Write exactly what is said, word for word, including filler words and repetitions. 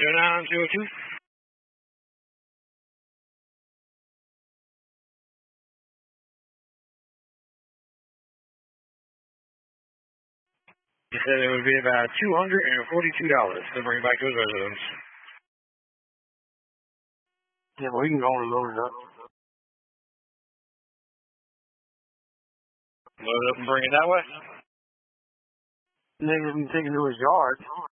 zero nine zero two. He said it would be about two hundred forty-two dollars to bring back to his residence. Yeah, well, he can go on and load it up. Load it up and bring it that way? And then we can take it to his yard.